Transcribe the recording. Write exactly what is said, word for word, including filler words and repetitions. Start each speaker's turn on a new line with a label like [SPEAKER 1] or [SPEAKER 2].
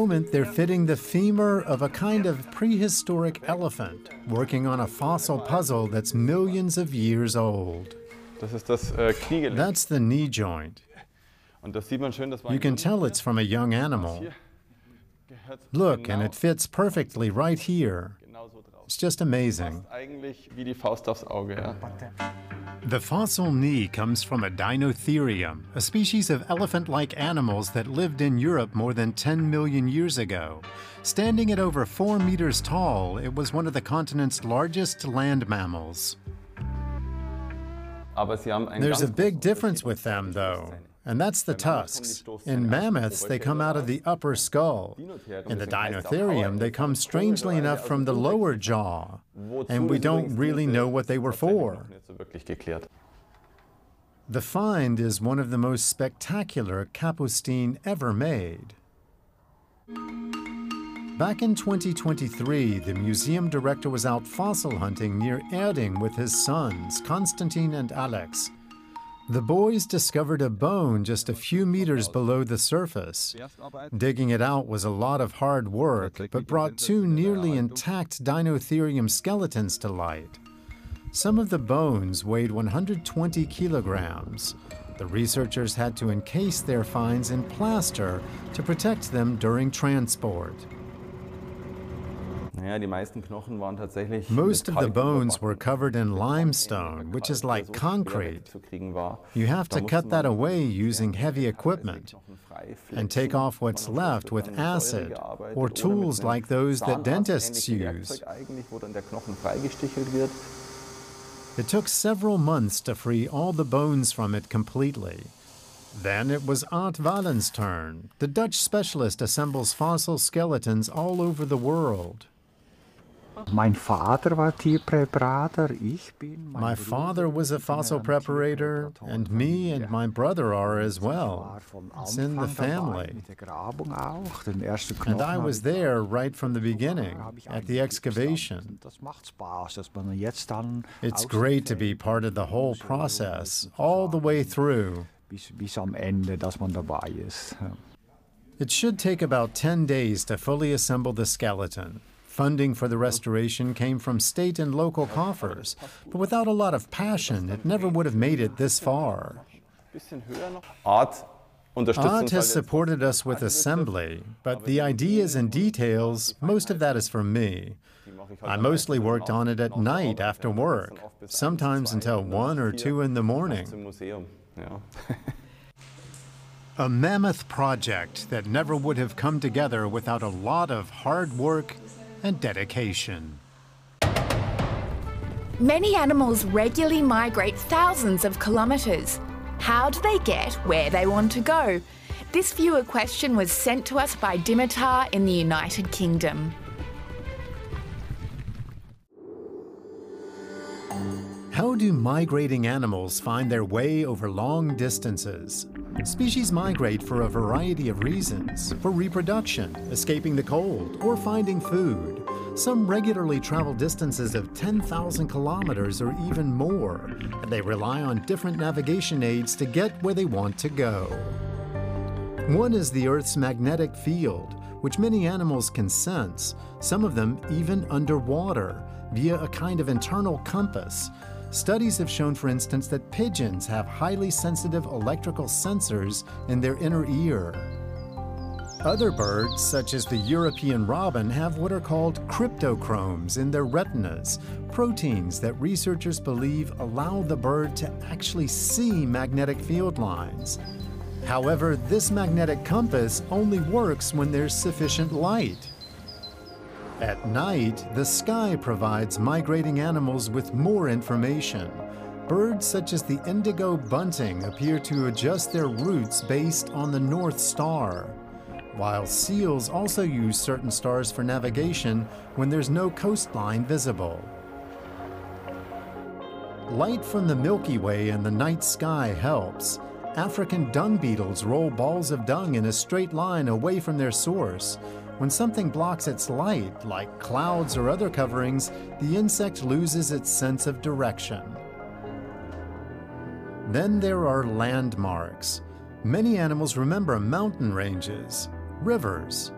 [SPEAKER 1] moment, they're fitting the femur of a kind of prehistoric elephant, working on a fossil puzzle that's millions of years old. That's the knee joint. You can tell it's from a young animal. Look, and it fits perfectly right here. It's just amazing. The fossil knee comes from a Dinotherium, a species of elephant-like animals that lived in Europe more than ten million years ago. Standing at over four meters tall, it was one of the continent's largest land mammals. There's a big difference with them, though, and that's the tusks. In mammoths, they come out of the upper skull. In the Dinotherium, they come strangely enough from the lower jaw, and we don't really know what they were for. The find is one of the most spectacular Kapustine ever made. Back in twenty twenty-three, the museum director was out fossil hunting near Erding with his sons, Konstantin and Alex. The boys discovered a bone just a few meters below the surface. Digging it out was a lot of hard work, but brought two nearly intact Dinotherium skeletons to light. Some of the bones weighed one hundred twenty kilograms. The researchers had to encase their finds in plaster to protect them during transport. Most of the bones were covered in limestone, which is like concrete. You have to cut that away using heavy equipment and take off what's left with acid or tools like those that dentists use. It took several months to free all the bones from it completely. Then it was Art Wallen's turn. The Dutch specialist assembles fossil skeletons all over the world.
[SPEAKER 2] My father was
[SPEAKER 1] a fossil preparator, and me and my brother are as well. It's in the family. And I was there right from the beginning, at the excavation. It's great to be part of the whole process, all the way through. It should take about ten days to fully assemble the skeleton. Funding for the restoration came from state and local coffers, but without a lot of passion, it never would have made it this far. Art has supported us with assembly, but the ideas and details, most of that is from me. I mostly worked on it at night after work, sometimes until one or two in the morning. A mammoth project that never would have come together without a lot of hard work and dedication.
[SPEAKER 3] Many animals regularly migrate thousands of kilometers. How do they get where they want to go? This viewer question was sent to us by Dimitar in the United Kingdom.
[SPEAKER 1] How do migrating animals find their way over long distances? Species migrate for a variety of reasons: for reproduction, escaping the cold, or finding food. Some regularly travel distances of ten thousand kilometers or even more, and they rely on different navigation aids to get where they want to go. One is the Earth's magnetic field, which many animals can sense, some of them even underwater, via a kind of internal compass. Studies have shown, for instance, that pigeons have highly sensitive electrical sensors in their inner ear. Other birds, such as the European robin, have what are called cryptochromes in their retinas, proteins that researchers believe allow the bird to actually see magnetic field lines. However, this magnetic compass only works when there's sufficient light. At night, the sky provides migrating animals with more information. Birds such as the indigo bunting appear to adjust their routes based on the North Star, while seals also use certain stars for navigation when there's no coastline visible. Light from the Milky Way and the night sky helps. African dung beetles roll balls of dung in a straight line away from their source. When something blocks its light, like clouds or other coverings, the insect loses its sense of direction. Then there are landmarks. Many animals remember mountain ranges, rivers,